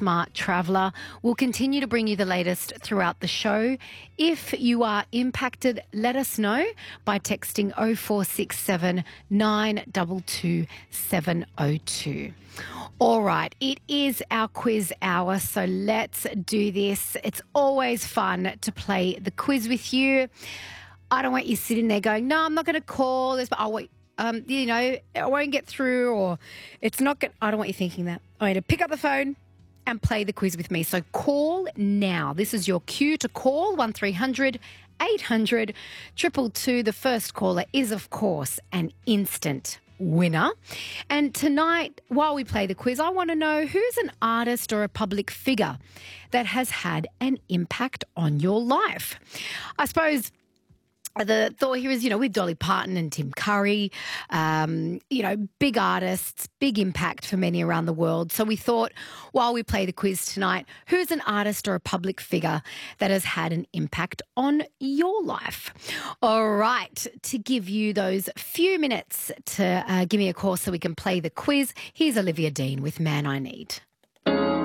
smart traveller. We'll continue to bring you the latest throughout the show. If you are impacted, let us know by texting 0467 922 702. All right, it is our quiz hour, so let's do this. It's always fun to play the quiz with you. I don't want you sitting there going, no, I'm not going to call this, but I'll wait. I won't get through, or it's not good. I don't want you thinking that. I need to pick up the phone and play the quiz with me. So call now. This is your cue to call 1300 800 222. The first caller is, of course, an instant winner. And tonight, while we play the quiz, I want to know who's an artist or a public figure that has had an impact on your life. I suppose the thought here is, with Dolly Parton and Tim Curry, big artists, big impact for many around the world. So we thought, while we play the quiz tonight, who's an artist or a public figure that has had an impact on your life? All right, to give you those few minutes to give me a call so we can play the quiz, here's Olivia Dean with Man I Need.